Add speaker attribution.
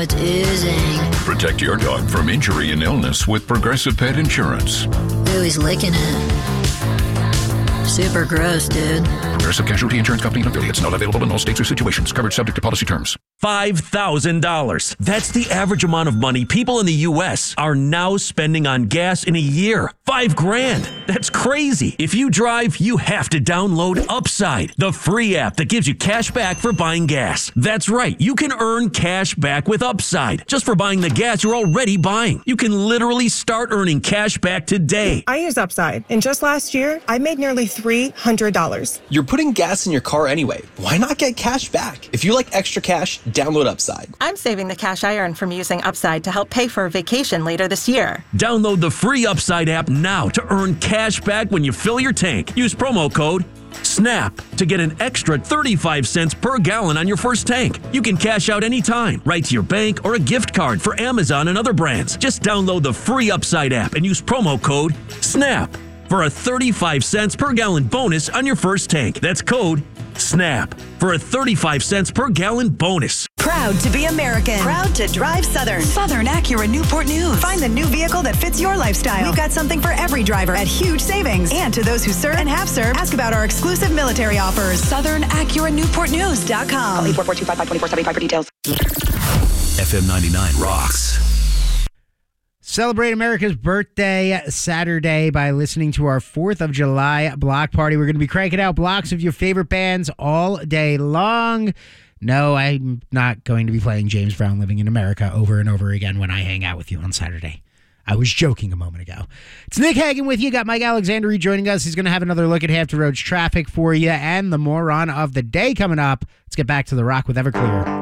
Speaker 1: it's oozing.
Speaker 2: Protect your dog from injury and illness with Progressive Pet Insurance.
Speaker 1: Ooh, he's licking it. Super gross, dude.
Speaker 2: Progressive Casualty Insurance Company and affiliates. Not available in all states or situations. Covered subject to policy terms.
Speaker 3: $5,000. That's the average amount of money people in the U.S. are now spending on gas in a year. $5,000. That's crazy. If you drive, you have to download Upside, the free app that gives you cash back for buying gas. That's right. You can earn cash back with Upside just for buying the gas you're already buying. You can literally start earning cash back today.
Speaker 4: I use Upside, and just last year, I made nearly $300.
Speaker 5: You're putting gas in your car anyway. Why not get cash back? If you like extra cash, download Upside.
Speaker 6: I'm saving the cash I earn from using Upside to help pay for a vacation later this year.
Speaker 3: Download the free Upside app now to earn cash back when you fill your tank. Use promo code SNAP to get an extra 35 cents per gallon on your first tank. You can cash out anytime, right to your bank or a gift card for Amazon and other brands. Just download the free Upside app and use promo code SNAP for a 35 cents per gallon bonus on your first tank. That's code SNAP for a 35 cents per gallon bonus.
Speaker 7: Proud to be American. Proud to drive Southern. Southern Acura Newport News. Find the new vehicle that fits your lifestyle. We've got something for every driver at huge savings. And to those who serve and have served, ask about our exclusive military offers. SouthernAcuraNewportNews.com. Call 844-255-2475 for details.
Speaker 8: FM 99 rocks.
Speaker 9: Celebrate America's birthday Saturday by listening to our 4th of July block party. We're going to be cranking out blocks of your favorite bands all day long. No, I'm not going to be playing James Brown Living in America over and over again when I hang out with you on Saturday. I was joking a moment ago. It's Nick Hagan with you. Got Mike Alexander joining us. He's going to have another look at Hampton Roads traffic for you and the moron of the day coming up. Let's get back to the rock with Everclear.